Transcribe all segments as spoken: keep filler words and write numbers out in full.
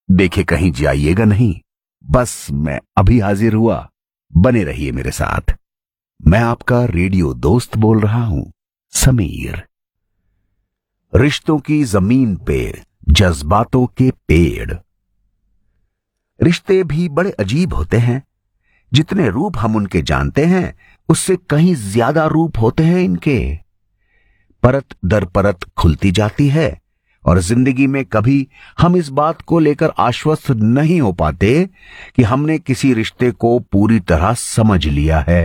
देखे कहीं जाइएगा नहीं, बस मैं अभी हाजिर हुआ, बने रहिए मेरे साथ। मैं आपका रेडियो दोस्त बोल रहा हूं, समीर। रिश्तों की जमीन पे जज्बातों के पेड़। रिश्ते भी बड़े अजीब होते हैं। जितने रूप हम उनके जानते हैं, उससे कहीं ज्यादा रूप होते हैं इनके। परत दर परत खुलती जाती है और जिंदगी में कभी हम इस बात को लेकर आश्वस्त नहीं हो पाते कि हमने किसी रिश्ते को पूरी तरह समझ लिया है।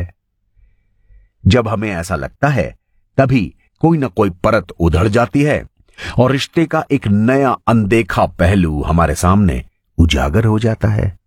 जब हमें ऐसा लगता है, तभी कोई ना कोई परत उधड़ जाती है और रिश्ते का एक नया अनदेखा पहलू हमारे सामने उजागर हो जाता है।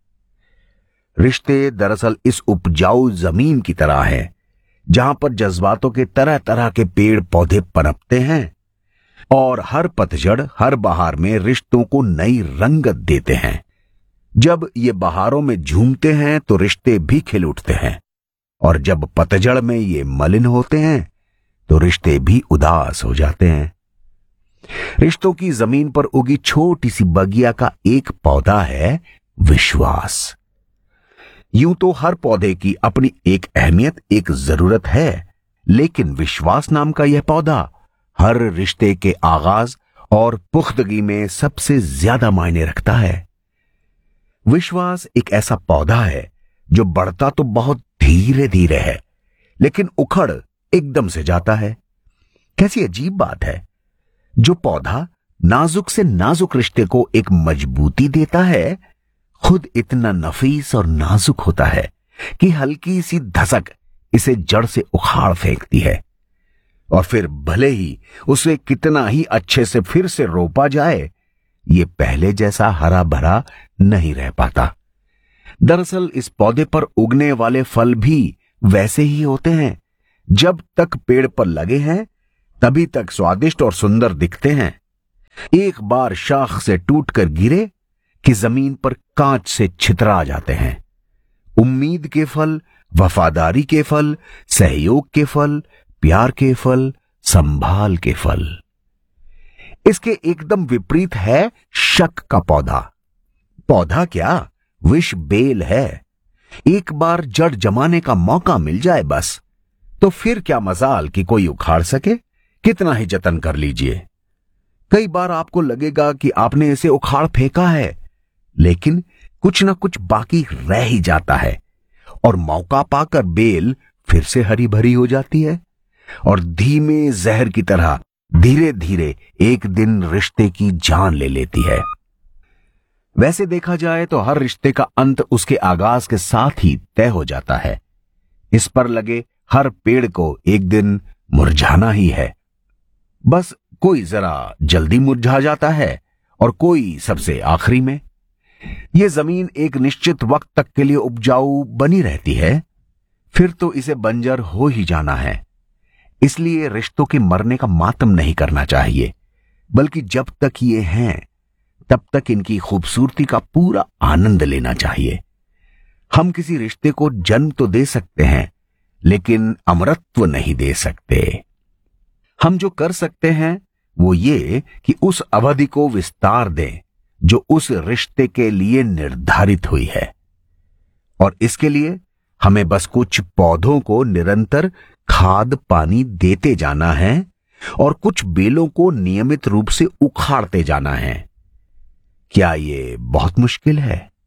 रिश्ते दरअसल इस उपजाऊ जमीन की तरह है, जहां पर जज्बातों के तरह तरह के पेड़ पौधे पनपते हैं और हर पतझड़, हर बहार में रिश्तों को नई रंगत देते हैं। जब ये बहारों में झूमते हैं तो रिश्ते भी खिल उठते हैं, और जब पतझड़ में ये मलिन होते हैं तो रिश्ते भी उदास हो जाते हैं। रिश्तों की जमीन पर उगी छोटी सी बगिया का एक पौधा है विश्वास। यूं तो हर पौधे की अपनी एक अहमियत, एक जरूरत है, लेकिन विश्वास नाम का यह पौधा हर रिश्ते के आगाज और पुख्तगी में सबसे ज्यादा मायने रखता है। विश्वास एक ऐसा पौधा है जो बढ़ता तो बहुत धीरे धीरे है, लेकिन उखड़ एकदम से जाता है। कैसी अजीब बात है, जो पौधा नाजुक से नाजुक रिश्ते को एक मजबूती देता है, खुद इतना नफीस और नाजुक होता है कि हल्की सी धसक इसे जड़ से उखाड़ फेंकती है। और फिर भले ही उसे कितना ही अच्छे से फिर से रोपा जाए, ये पहले जैसा हरा भरा नहीं रह पाता। दरअसल इस पौधे पर उगने वाले फल भी वैसे ही होते हैं। जब तक पेड़ पर लगे हैं, तभी तक स्वादिष्ट और सुंदर दिखते हैं। एक बार शाख से टूटकर गिरे कि जमीन पर कांच से छितरा जाते हैं। उम्मीद के फल, वफादारी के फल, सहयोग के फल, प्यार के फल, संभाल के फल। इसके एकदम विपरीत है शक का पौधा। पौधा क्या, विष बेल है। एक बार जड़ जमाने का मौका मिल जाए बस, तो फिर क्या मजाल कि कोई उखाड़ सके, कितना ही जतन कर लीजिए। कई बार आपको लगेगा कि आपने इसे उखाड़ फेंका है, लेकिन कुछ ना कुछ बाकी रह ही जाता है और मौका पाकर बेल फिर से हरी भरी हो जाती है और धीमे जहर की तरह धीरे धीरे एक दिन रिश्ते की जान ले लेती है। वैसे देखा जाए तो हर रिश्ते का अंत उसके आगाज के साथ ही तय हो जाता है। इस पर लगे हर पेड़ को एक दिन मुरझाना ही है। बस कोई जरा जल्दी मुरझा जाता है और कोई सबसे आखिरी में। यह जमीन एक निश्चित वक्त तक के लिए उपजाऊ बनी रहती है, फिर तो इसे बंजर हो ही जाना है। इसलिए रिश्तों के मरने का मातम नहीं करना चाहिए, बल्कि जब तक ये हैं तब तक इनकी खूबसूरती का पूरा आनंद लेना चाहिए। हम किसी रिश्ते को जन्म तो दे सकते हैं, लेकिन अमरत्व नहीं दे सकते। हम जो कर सकते हैं वो ये कि उस अवधि को विस्तार दें जो उस रिश्ते के लिए निर्धारित हुई है, और इसके लिए हमें बस कुछ पौधों को निरंतर खाद पानी देते जाना है और कुछ बेलों को नियमित रूप से उखाड़ते जाना है। क्या ये बहुत मुश्किल है?